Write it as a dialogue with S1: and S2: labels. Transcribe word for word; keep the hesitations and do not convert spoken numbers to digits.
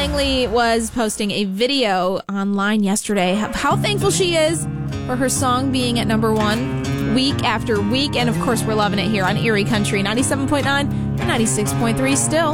S1: Langley was posting a video online yesterday of how thankful she is for her song being at number one week after week. And, of course, we're loving it here on Erie Country ninety-seven point nine and ninety-six point three still.